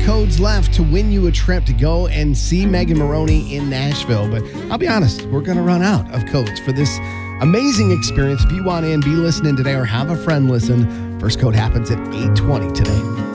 codes left to win you a trip to go and see Megan Moroney in Nashville. But I'll be honest, we're going to run out of codes for this amazing experience. If you want in, be listening today or have a friend listen. First code happens at 8:20 today.